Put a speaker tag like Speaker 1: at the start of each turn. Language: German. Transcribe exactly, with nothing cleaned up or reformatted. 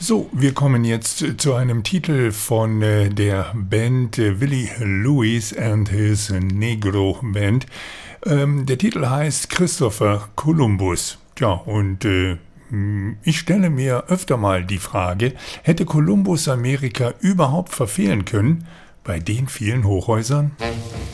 Speaker 1: So, wir kommen jetzt zu einem Titel von äh, der Band äh, Willie Lewis and his Negro Band. Ähm, der Titel heißt Christopher Columbus. Tja, und äh, ich stelle mir öfter mal die Frage, hätte Kolumbus Amerika überhaupt verfehlen können bei den vielen Hochhäusern?